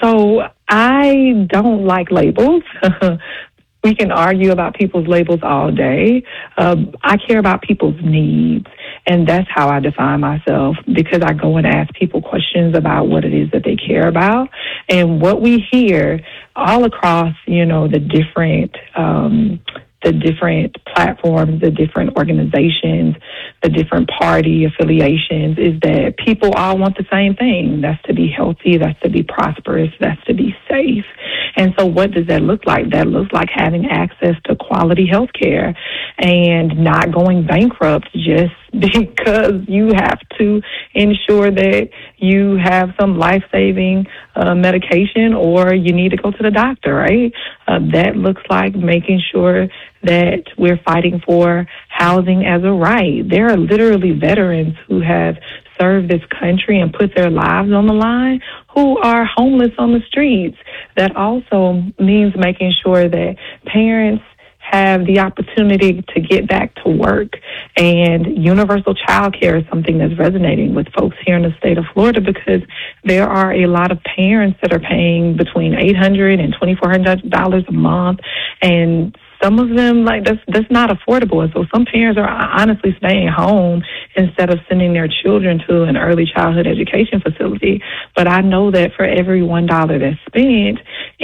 So I don't like labels. We can argue about people's labels all day. I care about people's needs, and that's how I define myself, because I go and ask people questions about what it is that they care about. And what we hear all across, the different platforms, the different organizations, the different party affiliations, is that people all want the same thing. That's to be healthy, that's to be prosperous, that's to be safe. And so what does that look like? That looks like having access to quality health care and not going bankrupt just because you have to ensure that you have some life-saving medication or you need to go to the doctor, right? That looks like making sure that we're fighting for housing as a right. There are literally veterans who have served this country and put their lives on the line who are homeless on the streets. That also means making sure that parents have the opportunity to get back to work. And universal child care is something that's resonating with folks here in the state of Florida, because there are a lot of parents that are paying between $800 and $2,400 a month, and some of them, that's not affordable. And so some parents are honestly staying home instead of sending their children to an early childhood education facility. But I know that for every $1 that's spent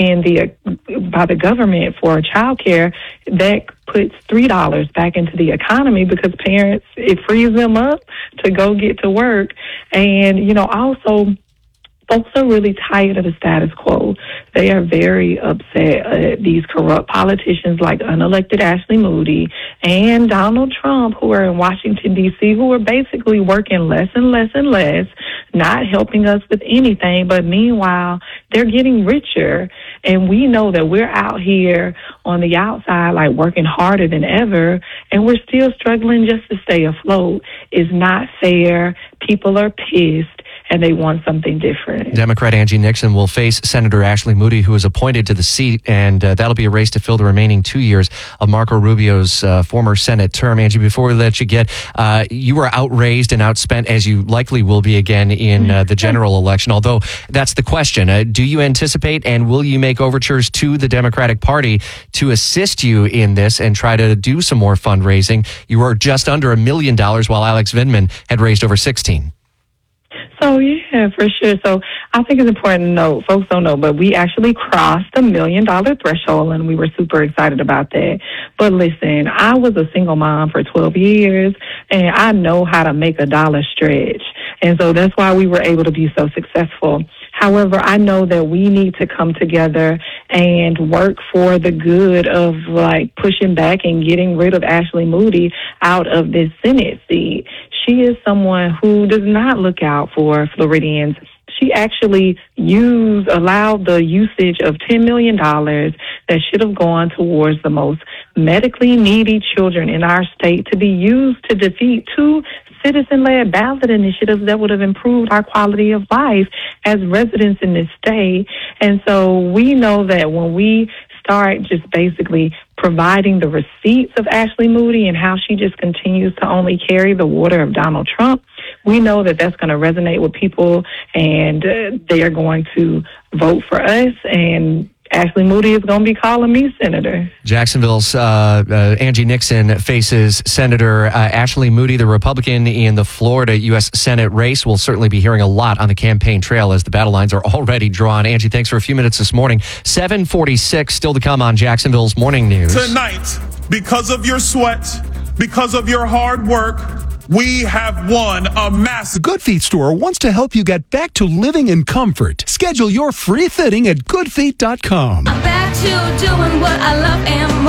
by the government for child care, that puts $3 back into the economy, because parents, it frees them up to go get to work. And, also, folks are really tired of the status quo. They are very upset at these corrupt politicians like unelected Ashley Moody and Donald Trump, who are in Washington, D.C., who are basically working less and less and less, not helping us with anything. But meanwhile, they're getting richer. And we know that we're out here on the outside, working harder than ever, and we're still struggling just to stay afloat. It's not fair. People are pissed, and they want something different. Democrat Angie Nixon will face Senator Ashley Moody, who is appointed to the seat, and that'll be a race to fill the remaining 2 years of Marco Rubio's former Senate term. Angie, before we let you get, you were outraised and outspent, as you likely will be again in the general election, although that's the question. Do you anticipate and will you make overtures to the Democratic Party to assist you in this and try to do some more fundraising? You were just under $1 million, while Alex Vindman had raised over 16. So, yeah, for sure. So I think it's important to note, folks don't know, but we actually crossed the $1 million threshold, and we were super excited about that. But listen, I was a single mom for 12 years, and I know how to make a dollar stretch. And so that's why we were able to be so successful. However, I know that we need to come together and work for the good of pushing back and getting rid of Ashley Moody out of this Senate seat. She is someone who does not look out for Floridians. She actually allowed the usage of $10 million that should have gone towards the most medically needy children in our state to be used to defeat two citizen-led ballot initiatives that would have improved our quality of life as residents in this state. And so we know that when we start just basically providing the receipts of Ashley Moody and how she just continues to only carry the water of Donald Trump, we know that that's going to resonate with people, and they are going to vote for us, and Ashley Moody is going to be calling me senator. Jacksonville's Angie Nixon faces Senator Ashley Moody, the Republican in the Florida U.S. Senate race. We'll certainly be hearing a lot on the campaign trail as the battle lines are already drawn. Angie, thanks for a few minutes this morning. 7:46 still to come on Jacksonville's Morning News. Tonight, because of your sweat, because of your hard work, we have won a massive. Good Feet Store wants to help you get back to living in comfort. Schedule your free fitting at goodfeet.com. I'm back to doing what I love and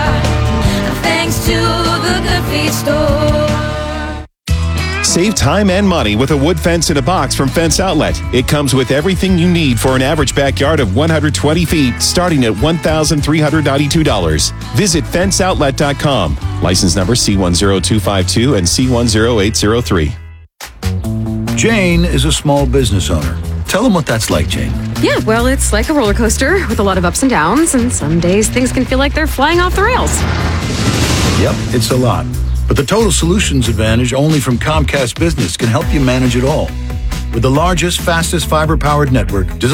more, thanks to the Good Feet Store. Save time and money with a wood fence in a box from Fence Outlet. It comes with everything you need for an average backyard of 120 feet, starting at $1,392. Visit fenceoutlet.com. License number C10252 and C10803. Jane is a small business owner. Tell them what that's like, Jane. Yeah, well, it's like a roller coaster with a lot of ups and downs, and some days things can feel like they're flying off the rails. Yep, it's a lot. But the Total Solutions Advantage only from Comcast Business can help you manage it all. With the largest, fastest fiber-powered network designed